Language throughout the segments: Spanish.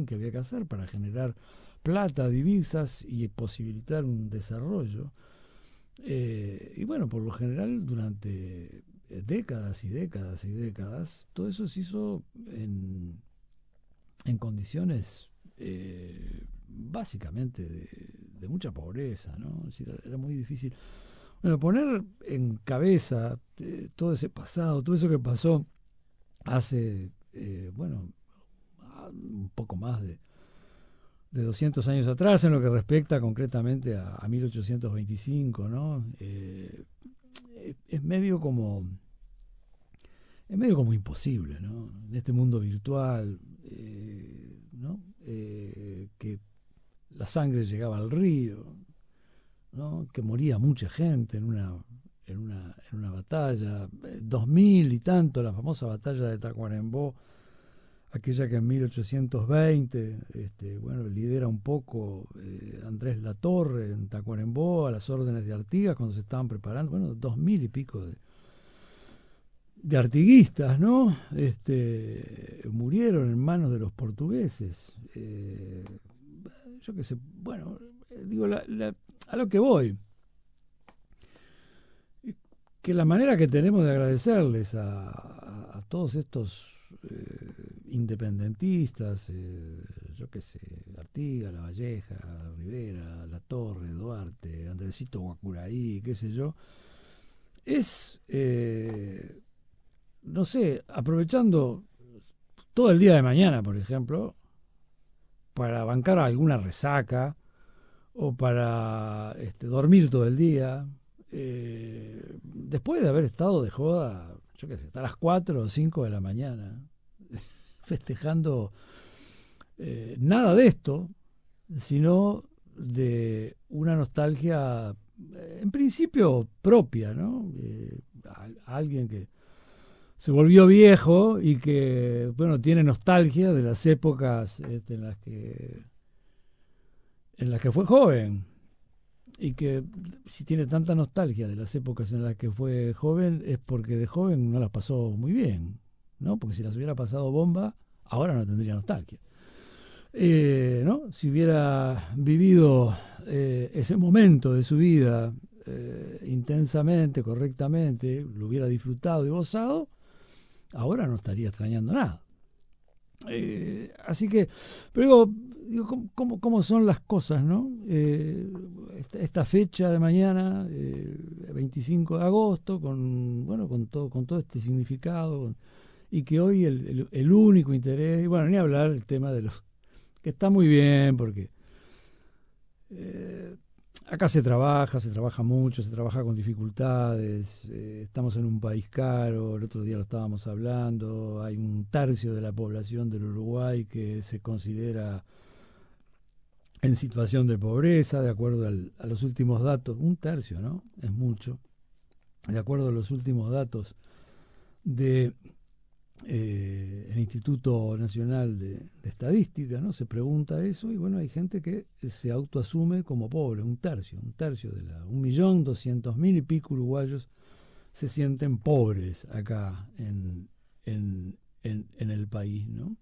inversión que había que hacer para generar plata, divisas y posibilitar un desarrollo. Y bueno, por lo general durante décadas y décadas y décadas, todo eso se hizo en condiciones básicamente de mucha pobreza, ¿no? Es decir, era muy difícil. Bueno, poner en cabeza todo ese pasado, todo eso que pasó hace, bueno, un poco más de 200 años atrás, en lo que respecta concretamente a 1825, ¿no? Es medio como imposible, ¿no? En este mundo virtual, ¿no? Que la sangre llegaba al río, ¿no? Que moría mucha gente en una batalla, 2000 y tanto, la famosa batalla de Tacuarembó, aquella que en 1820 bueno, lidera un poco Andrés Latorre en Tacuarembó a las órdenes de Artigas cuando se estaban preparando, bueno, 2000 y pico de artiguistas, ¿no? Murieron en manos de los portugueses. Yo qué sé, bueno, digo, a lo que voy, que la manera que tenemos de agradecerles a todos estos independentistas, yo qué sé, Artigas, La Valleja, Rivera, La Torre, Duarte, Andresito Guacuraí, qué sé yo, es, no sé, aprovechando todo el día de mañana, por ejemplo, para bancar alguna resaca o para dormir todo el día, después de haber estado de joda, yo qué sé, hasta las 4 o 5 de la mañana, festejando nada de esto, sino de una nostalgia, en principio propia, ¿no? A alguien que se volvió viejo y que, bueno, tiene nostalgia de las épocas en las que fue joven. Y que si tiene tanta nostalgia de las épocas en las que fue joven es porque de joven no las pasó muy bien, ¿no? Porque si las hubiera pasado bomba, ahora no tendría nostalgia. ¿No? Si hubiera vivido ese momento de su vida intensamente, correctamente, lo hubiera disfrutado y gozado, ahora no estaría extrañando nada. Así que, pero digo ¿cómo son las cosas, ¿no? Esta fecha de mañana, 25 de agosto, bueno, con todo este significado, y que hoy el único interés, y bueno, ni hablar el tema de los que está muy bien, porque eh, acá se trabaja mucho, se trabaja con dificultades, estamos en un país caro, el otro día lo estábamos hablando, hay un tercio de la población del Uruguay que se considera en situación de pobreza, de acuerdo a los últimos datos, un tercio, ¿no? Es mucho, de acuerdo a los últimos datos de el Instituto Nacional de Estadística, ¿no? Se pregunta eso y bueno, hay gente que se autoasume como pobre, un tercio de la 1.200.000 y pico uruguayos se sienten pobres acá en el país, ¿no?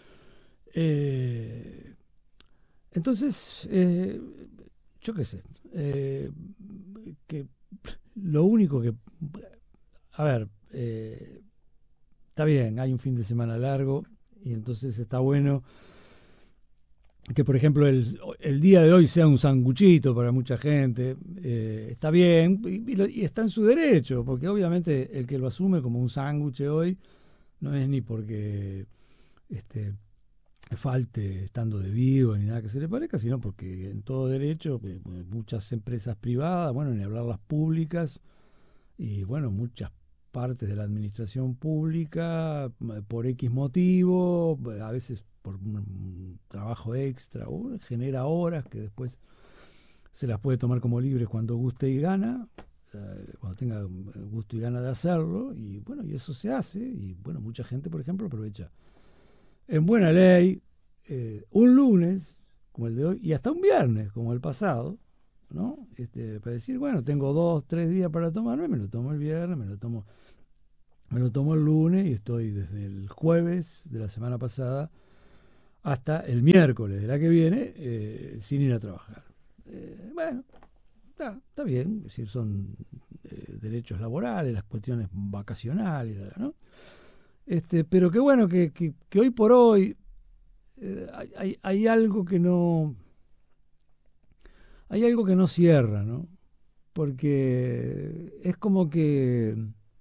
Eh, entonces, yo qué sé, que lo único que, a ver, está bien, hay un fin de semana largo y entonces está bueno que, por ejemplo, el día de hoy sea un sanguchito para mucha gente. Está bien y está en su derecho, porque obviamente el que lo asume como un sándwich hoy no es ni porque este, falte estando de vivo ni nada que se le parezca, sino porque en todo derecho muchas empresas privadas, bueno, ni hablar las públicas, y bueno, muchas partes de la administración pública, por X motivo, a veces por un trabajo extra, genera horas que después se las puede tomar como libres cuando guste y gana, cuando tenga gusto y gana de hacerlo, y bueno, y eso se hace, y bueno, mucha gente, por ejemplo, aprovecha en buena ley un lunes, como el de hoy, y hasta un viernes, como el pasado, ¿no? Para decir, bueno, tengo 2, 3 días para tomarme, me lo tomo el viernes, me lo tomo el lunes y estoy desde el jueves de la semana pasada hasta el miércoles de la que viene sin ir a trabajar. Bueno, está bien, es decir, son derechos laborales, las cuestiones vacacionales, ¿no? Pero qué bueno que hoy por hoy hay algo que no hay algo que no cierra, ¿no? Porque es como que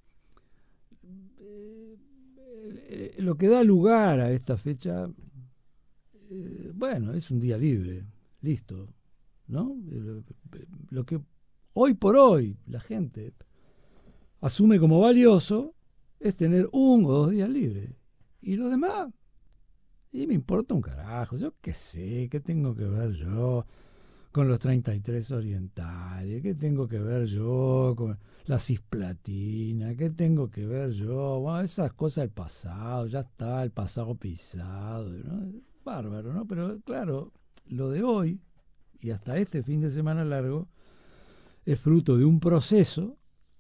lo que da lugar a esta fecha, bueno, es un día libre, listo, ¿no? Lo que hoy por hoy la gente asume como valioso es tener 1 o 2 días libres. Y lo demás, y me importa un carajo, yo qué sé, qué tengo que ver yo con los 33 orientales, qué tengo que ver yo con la cisplatina, qué tengo que ver yo, bueno, esas cosas del pasado, ya está, el pasado pisado, ¿no? Bárbaro, ¿no? Pero claro, lo de hoy y hasta este fin de semana largo es fruto de un proceso,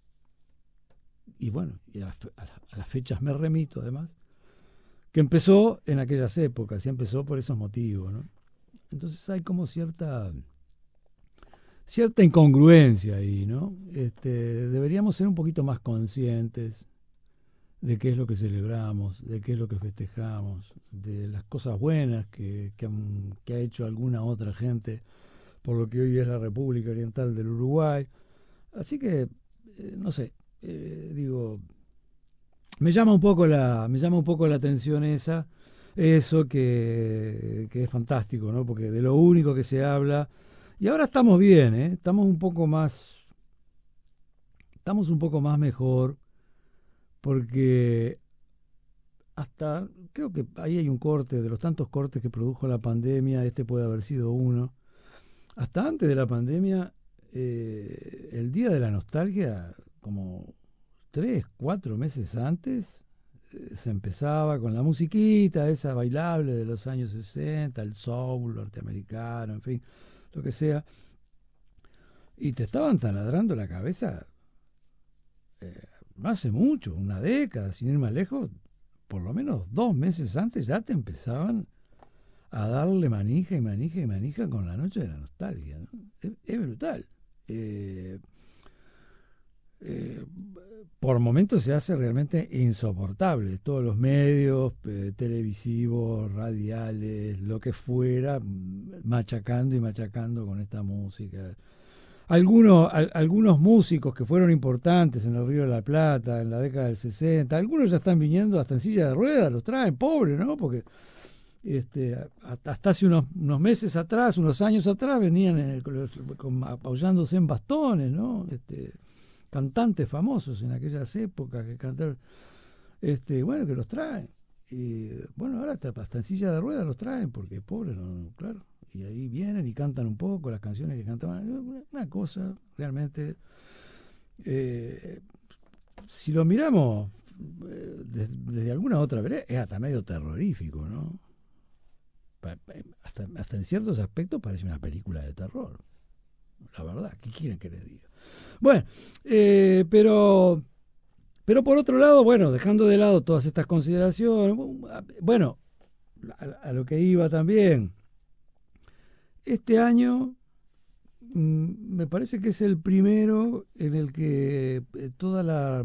y bueno, y a las fechas me remito además, que empezó en aquellas épocas y empezó por esos motivos, ¿no? Entonces hay como cierta incongruencia ahí, ¿no? Deberíamos ser un poquito más conscientes de qué es lo que celebramos, de qué es lo que festejamos, de las cosas buenas que ha hecho alguna otra gente por lo que hoy es la República Oriental del Uruguay. Así que, no sé, digo, me llama un poco la atención eso que es fantástico, ¿no? Porque de lo único que se habla, y ahora estamos bien, ¿eh? Estamos un poco más mejor, porque hasta, creo que ahí hay un corte, de los tantos cortes que produjo la pandemia, este puede haber sido uno. Hasta antes de la pandemia, el Día de la Nostalgia, como 3, 4 meses antes, se empezaba con la musiquita esa bailable de los años 60, el soul norteamericano, en fin, lo que sea, y te estaban taladrando la cabeza no hace mucho, una década, sin ir más lejos, por lo menos 2 meses antes ya te empezaban a darle manija y manija y manija con la noche de la nostalgia, ¿no? Es brutal. Eh, eh, por momentos se hace realmente insoportable. Todos los medios televisivos, radiales, lo que fuera, machacando y machacando con esta música. Algunos músicos que fueron importantes en el Río de la Plata en la década del 60, algunos ya están viniendo hasta en silla de ruedas, los traen, pobres, ¿no? Porque hasta hace unos meses atrás, unos años atrás, venían apoyándose en bastones, ¿no? Cantantes famosos en aquellas épocas que cantaron, bueno, que los traen. Y bueno, ahora hasta en silla de ruedas los traen, porque pobres, no, claro. Y ahí vienen y cantan un poco las canciones que cantaban. Una cosa realmente, eh, si lo miramos desde alguna otra vereda, es hasta medio terrorífico, ¿no? Hasta en ciertos aspectos parece una película de terror. La verdad, ¿qué quieren que les diga? Bueno, pero por otro lado, bueno, dejando de lado todas estas consideraciones, bueno, a lo que iba también, este año me parece que es el primero en el que toda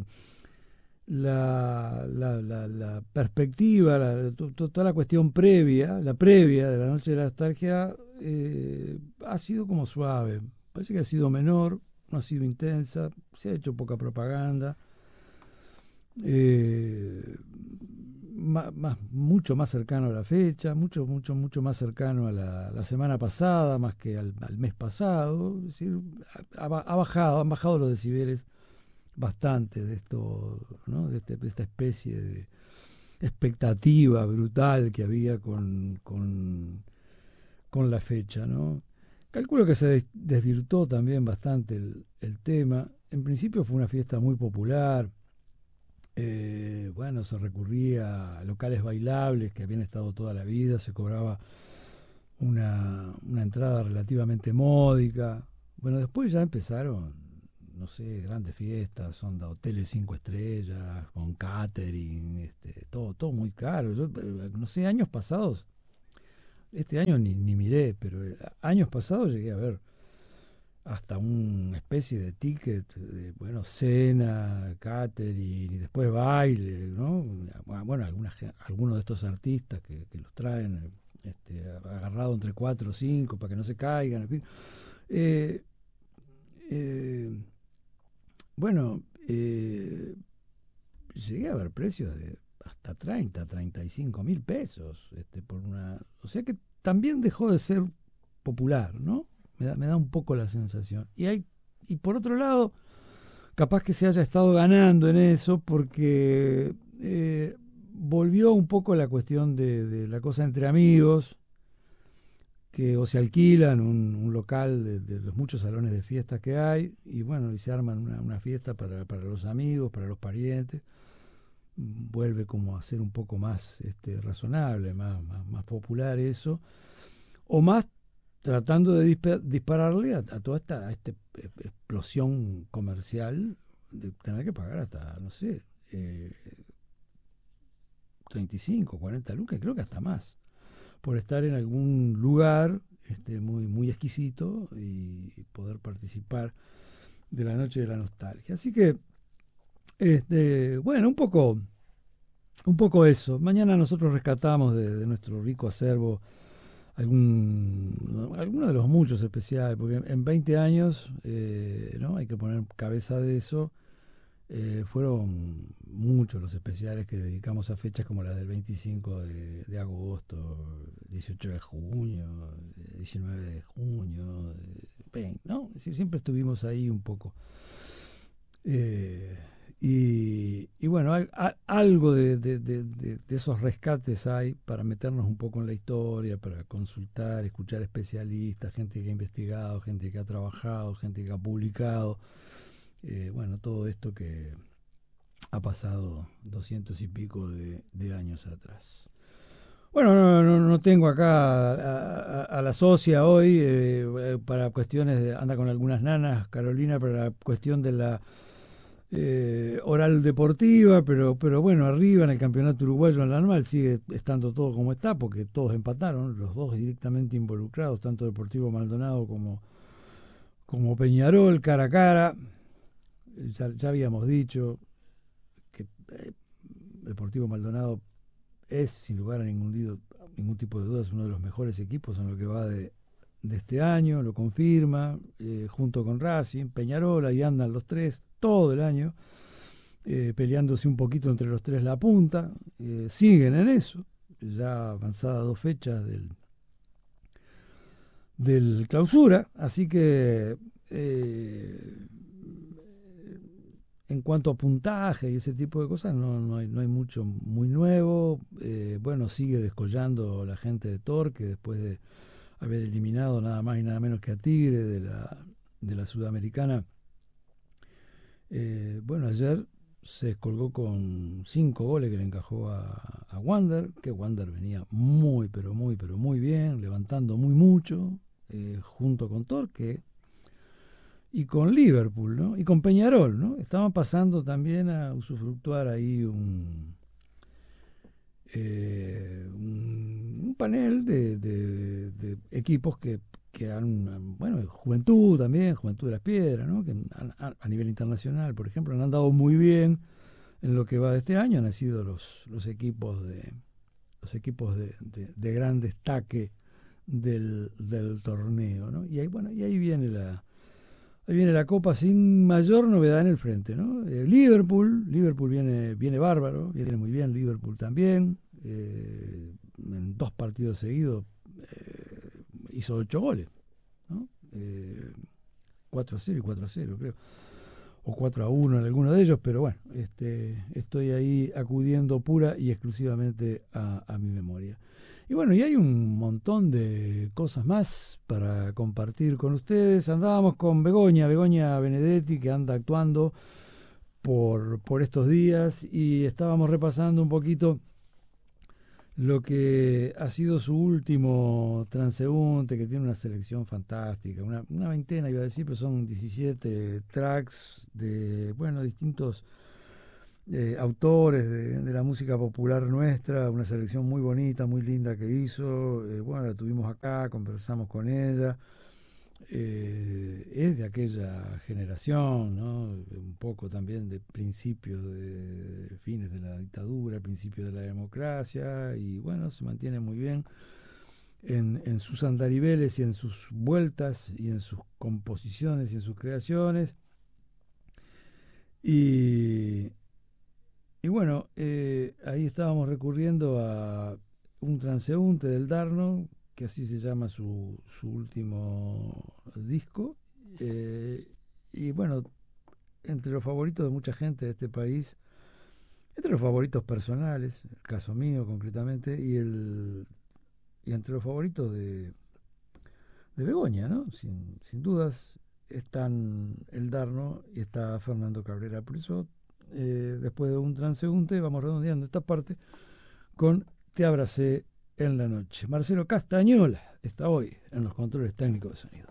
la perspectiva, toda la cuestión previa, la previa de la noche de la nostalgia, ha sido como suave. Parece que ha sido menor, no ha sido intensa, se ha hecho poca propaganda. eh, Mucho más cercano a la fecha, mucho más cercano a la semana pasada, más que al mes pasado. Es decir, han bajado los decibeles bastante de esto, ¿no? De esta especie de expectativa brutal que había con la fecha, ¿no? Calculo que se desvirtuó también bastante el tema. En principio fue una fiesta muy popular. Bueno, se recurría a locales bailables que habían estado toda la vida, se cobraba una entrada relativamente módica. Bueno, después ya empezaron, no sé, grandes fiestas, onda hoteles 5 estrellas, con catering, todo muy caro. Yo, no sé, años pasados este año ni miré, pero años pasados llegué a ver hasta una especie de ticket, de, bueno, cena, catering y después baile, ¿no? Bueno, algunos de estos artistas que los traen agarrado entre cuatro o cinco para que no se caigan, en fin. Eh, eh, bueno, llegué a ver precios de hasta 35.000 pesos por una... O sea que también dejó de ser popular, ¿no? Me da un poco la sensación. Y por otro lado, capaz que se haya estado ganando en eso porque volvió un poco la cuestión de la cosa entre amigos, que o se alquilan un local de los muchos salones de fiestas que hay, y bueno, y se arman una fiesta para los amigos, para los parientes. Vuelve como a ser un poco más razonable, más popular eso, o más tratando de dispararle a toda esta explosión comercial de tener que pagar hasta, no sé, 35, 40 lucas, creo que hasta más, por estar en algún lugar muy exquisito y poder participar de la noche de la nostalgia. Así que, bueno, un poco eso. Mañana nosotros rescatamos de nuestro rico acervo alguno de los muchos especiales, porque en 20 años, ¿no? Hay que poner cabeza de eso. Fueron muchos los especiales que dedicamos a fechas como la del 25 de agosto, 18 de junio, 19 de junio, ¿no? Es decir, siempre estuvimos ahí un poco. Eh, y bueno, algo de esos rescates hay para meternos un poco en la historia, para consultar, escuchar especialistas, gente que ha investigado, gente que ha trabajado, gente que ha publicado. Bueno, todo esto que ha pasado 200 y pico de años atrás. Bueno, no tengo acá a la socia hoy para cuestiones de, anda con algunas nanas, Carolina, para la cuestión de la oral deportiva, pero bueno, arriba en el campeonato uruguayo en la anual sigue estando todo como está, porque todos empataron, los dos directamente involucrados, tanto Deportivo Maldonado como Peñarol, cara a cara. Ya habíamos dicho que Deportivo Maldonado es, sin lugar a ningún tipo de dudas, uno de los mejores equipos en lo que va de este año, lo confirma, junto con Racing, Peñarol, ahí andan los tres todo el año, peleándose un poquito entre los tres la punta, siguen en eso, ya avanzadas 2 fechas del clausura, así que en cuanto a puntaje y ese tipo de cosas, no hay mucho muy nuevo. Bueno, sigue descollando la gente de Torque después de haber eliminado nada más y nada menos que a Tigre de la Sudamericana. Bueno, ayer se descolgó con 5 goles que le encajó a Wander, que Wander venía muy, pero muy bien, levantando muy mucho, junto con Torque y con Liverpool, ¿no? Y con Peñarol, ¿no? Estaban pasando también a usufructuar ahí un panel de equipos que han, bueno, Juventud también, Juventud de las Piedras, ¿no? Que a nivel internacional, por ejemplo, han andado muy bien en lo que va de este año, han sido los equipos de gran destaque del torneo, ¿no? Y ahí, bueno, y ahí viene la Copa sin mayor novedad en el frente, ¿no? Liverpool viene bárbaro, viene muy bien Liverpool también. En 2 partidos seguidos hizo 8 goles, ¿no? 4-0 y 4-0, creo. O 4-1 en alguno de ellos, pero bueno, estoy ahí acudiendo pura y exclusivamente a mi memoria. Y bueno, y hay un montón de cosas más para compartir con ustedes. Andábamos con Begoña Benedetti, que anda actuando por estos días, y estábamos repasando un poquito lo que ha sido su último transeúnte, que tiene una selección fantástica, una veintena iba a decir, pero son 17 tracks de, bueno, distintos autores de la música popular nuestra, una selección muy bonita, muy linda que hizo. Bueno, la tuvimos acá, conversamos con ella. Es de aquella generación, ¿no? Un poco también de principios de fines de la dictadura, principios de la democracia, y bueno, se mantiene muy bien en sus andariveles y en sus vueltas y en sus composiciones y en sus creaciones. Y, y bueno, ahí estábamos recurriendo a un transeúnte del Darno, que así se llama su último disco. eh, y bueno, entre los favoritos de mucha gente de este país, entre los favoritos personales, el caso mío concretamente, y entre los favoritos de Begoña, ¿no? Sin dudas están el Darno y está Fernando Cabrera. Por eso, después de un transeúnte, vamos redondeando esta parte con Te abracé en la noche. Marcelo Castañola está hoy en los controles técnicos de sonido.